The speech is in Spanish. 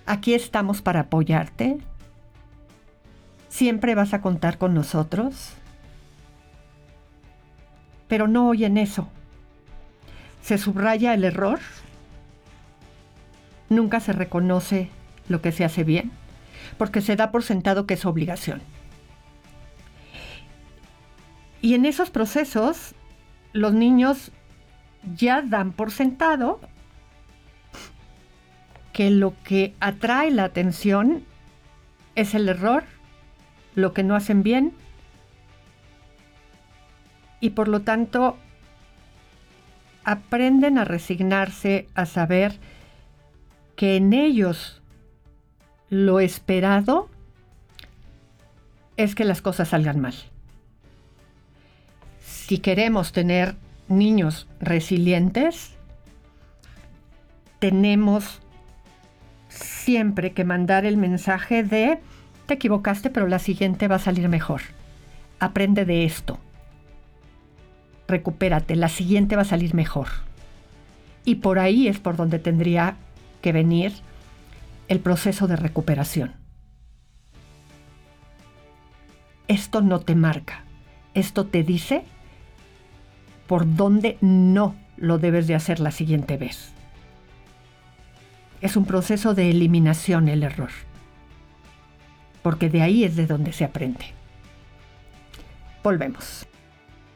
Aquí estamos para apoyarte. Siempre vas a contar con nosotros. Pero no oyen eso. Se subraya el error. Nunca se reconoce lo que se hace bien, porque se da por sentado que es obligación. Y en esos procesos, los niños ya dan por sentado que lo que atrae la atención es el error, lo que no hacen bien, y por lo tanto aprenden a resignarse, a saber que en ellos lo esperado es que las cosas salgan mal. Si queremos tener niños resilientes, tenemos siempre que mandar el mensaje de te equivocaste, pero la siguiente va a salir mejor. Aprende de esto. Recupérate, la siguiente va a salir mejor. Y por ahí es por donde tendría que venir el proceso de recuperación. Esto no te marca, esto te dice por dónde no lo debes de hacer la siguiente vez. Es un proceso de eliminación el error, porque de ahí es de donde se aprende. Volvemos.